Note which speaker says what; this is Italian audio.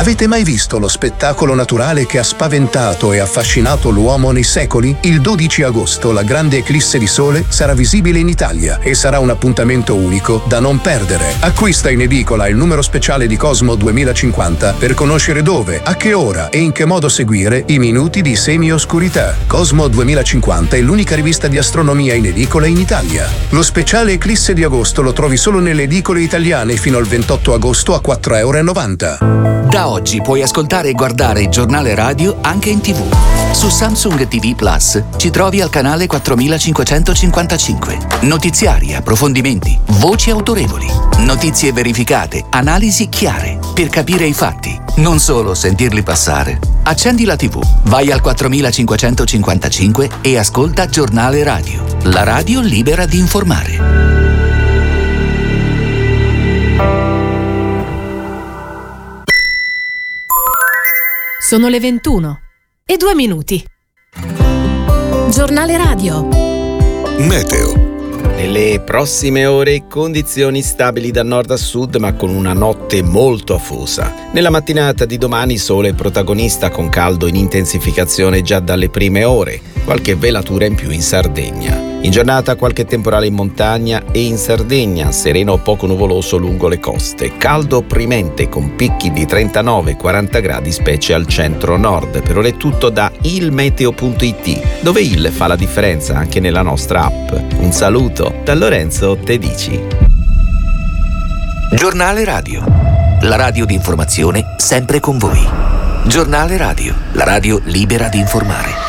Speaker 1: Avete mai visto lo spettacolo naturale che ha spaventato e affascinato l'uomo nei secoli? Il 12 agosto la grande eclisse di sole sarà visibile in Italia e sarà un appuntamento unico da non perdere. Acquista in edicola il numero speciale di Cosmo 2050 per conoscere dove, a che ora e in che modo seguire i minuti di semi-oscurità. Cosmo 2050 è l'unica rivista di astronomia in edicola in Italia. Lo speciale eclisse di agosto lo trovi solo nelle edicole italiane fino al 28 agosto a €4,90.
Speaker 2: Da oggi puoi ascoltare e guardare il giornale radio anche in TV. Su Samsung TV Plus ci trovi al canale 4555. Notiziari, approfondimenti, voci autorevoli, notizie verificate, analisi chiare, per capire i fatti, non solo sentirli passare. Accendi la TV, vai al 4555 e ascolta Giornale Radio. La radio libera di informare.
Speaker 3: Sono le 21:02. Giornale radio.
Speaker 4: Meteo.
Speaker 5: Nelle prossime ore condizioni stabili da nord a sud ma con una notte molto afosa. Nella mattinata di domani sole protagonista con caldo in intensificazione già dalle prime ore, qualche velatura in più in Sardegna. In giornata qualche temporale in montagna e in Sardegna, sereno o poco nuvoloso lungo le coste. Caldo opprimente con picchi di 39-40 gradi specie al centro-nord. Per ora è tutto da ilmeteo.it, dove il fa la differenza anche nella nostra app. Un saluto da Lorenzo Tedici.
Speaker 2: Giornale radio. La radio di informazione sempre con voi. Giornale radio. La radio libera di informare.